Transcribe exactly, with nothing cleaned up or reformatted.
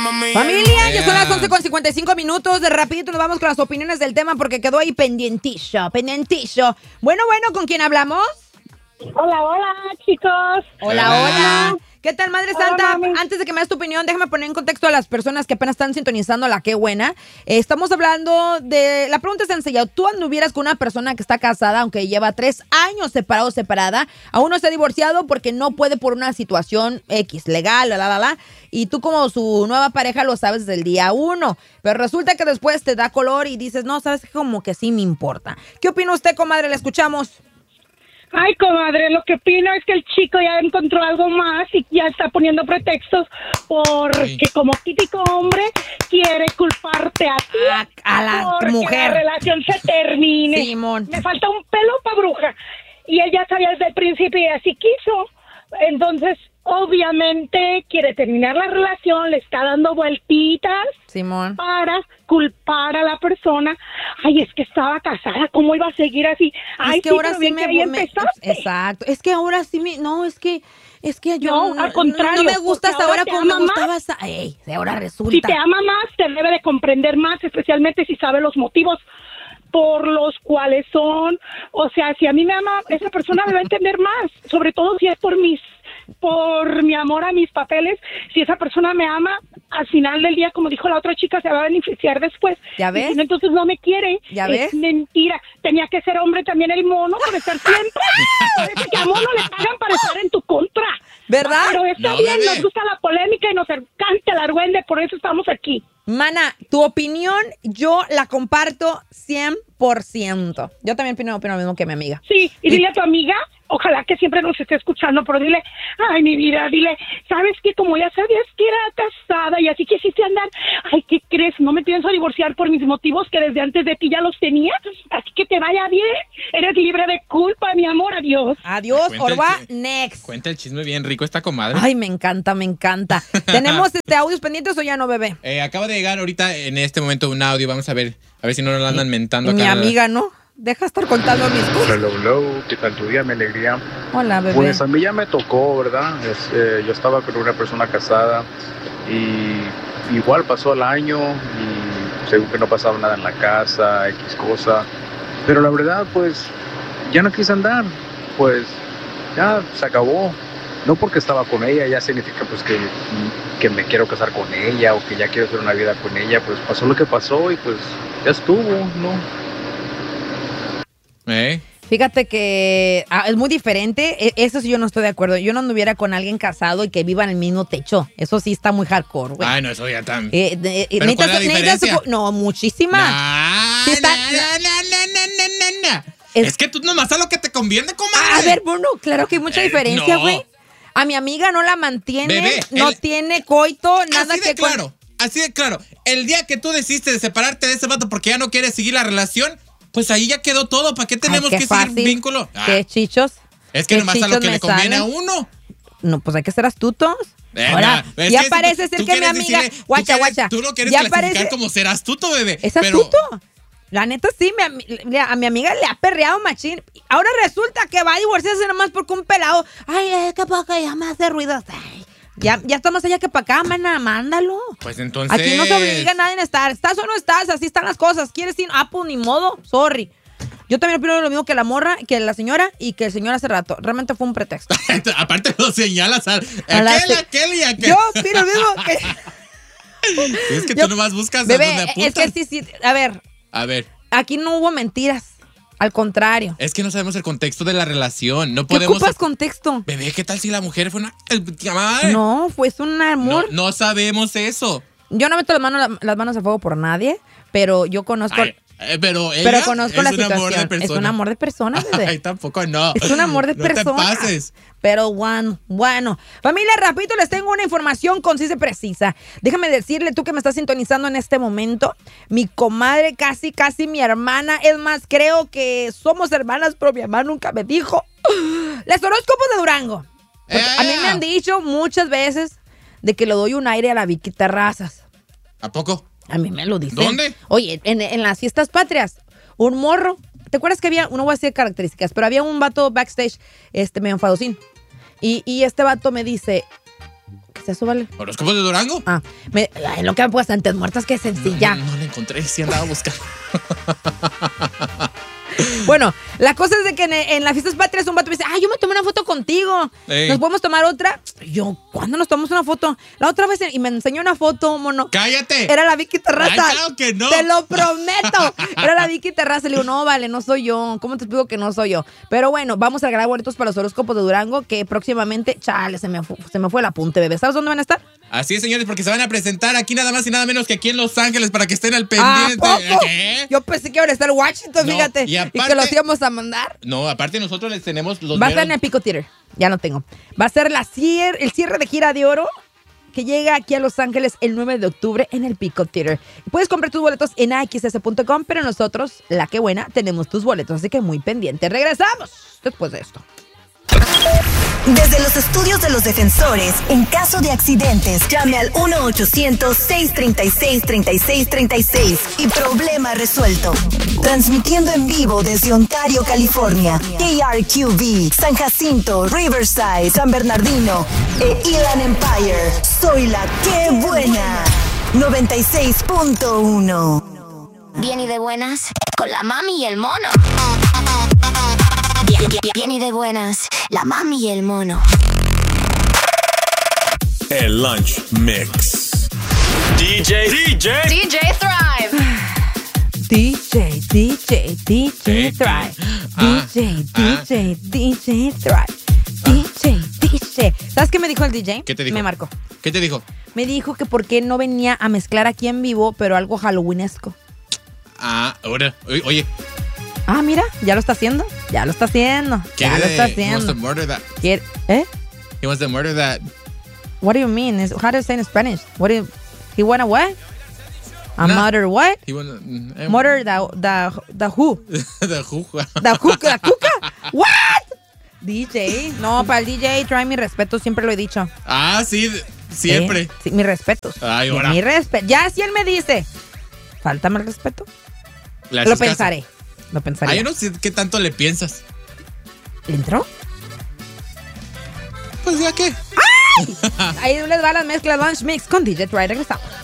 Familia, ya son las once con cincuenta y cinco minutos. De rapidito nos vamos con las opiniones del tema porque quedó ahí pendientillo, pendientillo. Bueno, bueno, ¿con quién hablamos? Hola, hola, chicos. Hola, hola. ¿Qué tal, Madre Santa? Hola, Antes de que me des tu opinión, déjame poner en contexto a las personas que apenas están sintonizando la Qué Buena. Eh, estamos hablando de... La pregunta es sencilla. ¿Tú anduvieras con una persona que está casada, aunque lleva tres años separado o separada, aún no está divorciado porque no puede por una situación X, legal, la, la, la, la, y tú como su nueva pareja lo sabes desde el día uno, pero resulta que después te da color y dices, no, sabes que como que sí me importa? ¿Qué opina usted, comadre? Le escuchamos. Ay, comadre, lo que opino es que el chico ya encontró algo más y ya está poniendo pretextos porque sí, como típico hombre quiere culparte a ti, a, a la porque mujer. La relación se termine. Simón. Me falta un pelo pa' bruja. Y él ya sabía desde el principio y así quiso. Entonces, obviamente quiere terminar la relación, le está dando vueltitas, Simón, para culpar a la persona. Ay, es que estaba casada, ¿cómo iba a seguir así? Ay, es que sí, ahora pero sí bien me, que ahí me empezaste. Exacto, es que ahora sí me, no, es que es que yo no, al contrario, no me gusta hasta ahora como me gustaba más, esa, ey, ahora resulta. Si te ama más, te debe de comprender más, especialmente si sabe los motivos por los cuales son. O sea, si a mí me ama, esa persona debe entender más, sobre todo si es por mis por mi amor a mis papeles. Si esa persona me ama, al final del día, como dijo la otra chica, se va a beneficiar después. ¿Ya ves? Y si no, entonces no me quiere. ¿Ya es ves? Mentira. Tenía que ser hombre también el mono por estar siempre. Parece que a mono le pagan para estar en tu contra. ¿Verdad? Pero está No, bien, bebé. nos gusta la polémica y nos encanta el argüende, por eso estamos aquí. Mana, tu opinión yo la comparto cien por ciento. Yo también opino, opino lo mismo que mi amiga. Sí, y dile a tu amiga, ojalá que siempre nos esté escuchando, pero dile, ay, mi vida, dile, ¿sabes qué? Como ya sabías que era casada y así quisiste andar, ay, ¿qué crees? No me pienso divorciar por mis motivos que desde antes de ti ya los tenía, así que te vaya bien, eres libre de culpa, mi amor, adiós. Adiós, Cuenta el Orba, chi- next. Cuenta el chisme bien rico esta comadre. Ay, me encanta, me encanta. ¿Tenemos este audios pendientes o ya no, bebé? Eh, acaba de llegar ahorita en este momento un audio. Vamos a ver, a ver si no nos lo andan mentando Mi acá. amiga, ¿no? Deja estar contando mis cosas. Hello, hello, ¿qué tal tu día, mi alegría? Hola, bebé. Pues a mí ya me tocó, ¿verdad? Es, eh, yo estaba con una persona casada y igual pasó el año y según que no pasaba nada en la casa, X cosa. Pero la verdad, pues, ya no quise andar, pues, ya se acabó. No porque estaba con ella, ya significa pues que, que me quiero casar con ella o que ya quiero hacer una vida con ella, pues pasó lo que pasó y pues ya estuvo, ¿no? ¿Eh? Fíjate que ah, es muy diferente. E- Eso sí yo no estoy de acuerdo. Yo no anduviera con alguien casado y que viva en el mismo techo. Eso sí está muy hardcore, güey. Ay, no, eso ya tan... Eh, de- eh, ¿Pero necesitas- cuál es la necesitas- diferencia? No, muchísima. No, Sí está- no, no, no, no, no, no, no. Es- Es que tú nomás a lo que te conviene, comadre. A ver, Bruno, claro que hay mucha Eh, diferencia, no. güey. A mi amiga no la mantiene, Bebé, no el- tiene coito, nada Así de que con- claro, así de claro. El día que tú decidiste de separarte de ese vato porque ya no quieres seguir la relación, pues ahí ya quedó todo. ¿Para qué tenemos Ay, qué que fácil. seguir vínculo? Ah, Qué chichos. es que qué nomás a lo chichos que me le conviene salen. a uno. No, pues hay que ser astutos. Eh, Ahora, no, es ya que parece tú- ser tú que mi quieres amiga, decirle- tú guacha, quieres- guacha. Tú lo quieres ya clasificar parece, como ser astuto, bebé. es pero- astuto. La neta sí, mi ami- mira, a mi amiga le ha perreado machín. Ahora resulta que va a divorciarse nomás porque un pelado. Ay, es que para que ya me hace ruido. Ay, ya, ya está más allá que para acá, mana, mándalo. Pues entonces... Aquí no se obliga a nadie a estar. ¿Estás o no estás? Así están las cosas. ¿Quieres ir? Ah, pues ni modo. Sorry. Yo también opino lo mismo que la morra, que la señora y que el señor hace rato. Realmente fue un pretexto. Aparte lo señalas a, A la aquel, se- aquel y aquel. Yo opino lo mismo que... Es que Yo- tú nomás buscas a Bebé, dónde es apuntas. que sí, sí. A ver, A ver, aquí no hubo mentiras. Al contrario. es que no sabemos el contexto de la relación. No ¿Qué podemos... ocupas contexto? Bebé, ¿qué tal si la mujer fue una... Madre? No, fue un no, amor. no sabemos eso. Yo no meto las manos, las manos a fuego por nadie, pero yo conozco... Ay, eh, pero ella pero conozco es la un situación. amor de persona. Es un amor de persona, bebé. Ay, tampoco no. Es un amor de no persona. te pases. Pero bueno, bueno. Familia, rapidito les tengo una información concisa y precisa. Déjame decirle, tú que me estás sintonizando en este momento, mi comadre, casi, casi mi hermana. Es más, creo que somos hermanas, pero mi mamá nunca me dijo. Les horóscopos de Durango. Porque a mí me han dicho muchas veces de que le doy un aire a la Vicky Terrazas. ¿A poco? A mí me lo dicen. ¿Dónde? Oye, en, en las fiestas patrias, un morro. ¿Te acuerdas que había, no voy a decir características, pero había un vato backstage, este, medio enfadocín? Y, y este vato me dice, ¿Qué es eso, vale? ¿Horóscopos de Durango? Ah, me, ay, lo que me puesto antes muertas que sencilla. No, no, no la encontré, sí andaba buscando. Bueno, la cosa es de que en, en las fiestas patrias un vato me dice, ah, yo me tomé una foto contigo. Ey. ¿Nos podemos tomar otra? Y yo, ¿cuándo nos tomamos una foto? La otra vez, y me enseñó una foto, mono. ¡Cállate! Era la Vicky Terraza. Ay, claro que no. Te lo prometo. Era la Vicky Terraza. Le digo, no, vale, no soy yo. ¿Cómo te explico que no soy yo? Pero bueno, vamos a grabar boletos para los horóscopos de Durango, que próximamente, chale, se me, fu- se me fue el apunte, bebé. ¿Sabes dónde van a estar? Así es, señores, porque se van a presentar aquí nada más y nada menos que aquí en Los Ángeles para que estén al ¿A pendiente. poco? ¿Qué? Yo pensé que iban a estar en Washington, No, fíjate. y Y, aparte- que los íbamos a mandar. No, aparte nosotros les tenemos los Va a estar meros- en el Pico Theater. Ya no tengo. Va a ser la cier- el cierre de gira de oro que llega aquí a Los Ángeles el nueve de octubre en el Pico Theater. Puedes comprar tus boletos en a x s punto com, pero nosotros, la que buena, tenemos tus boletos, así que muy pendiente. Regresamos después de esto. Desde los estudios de los defensores, en caso de accidentes, llame al uno ochocientos, seiscientos treinta y seis, treinta y seis treinta y seis y problema resuelto. Transmitiendo en vivo desde Ontario, California, K R Q V, San Jacinto, Riverside, San Bernardino e Inland Empire. Soy la que buena. noventa y seis punto uno. Bien y de buenas, con la mami y el mono. Bien, bien, bien y de buenas, la mami y el mono. El Lunch Mix. D J, D J. D J Thrive. D J, D J, D J Eh, Thrive. ah, D J, ah. D J, D J Thrive. D J, D J. ¿Sabes qué me dijo el D J? ¿Qué te dijo? Me marcó. ¿Qué te dijo? Me dijo que por qué no venía a mezclar aquí en vivo, pero algo halloweenesco. Ah, ahora, oye, oye, Ah, mira, ya lo está haciendo. Ya lo está haciendo. Ya lo está He wants to haciendo. murder that. Quiere- ¿Eh? He wants to murder that. What do you mean? Is- How do you say in Spanish? What do you, he wanna what? A No. murder what? He wanna, mm, eh, Murder the, the, the who? the juja. The cuca, the cuca? What? D J. No, para el D J trae mi respeto, siempre lo he dicho. Ah, sí, de- siempre. ¿Eh? Sí, mis respetos. Ay, De ahora. mi respeto. Ya si él me dice, faltame el respeto, Le lo haces caso. pensaré. Lo pensaré. Ah, yo no sé qué tanto le piensas. ¿Le entró? Pues ya qué. Ahí les va la mezcla Lunch Mix con D J Try. Regresamos.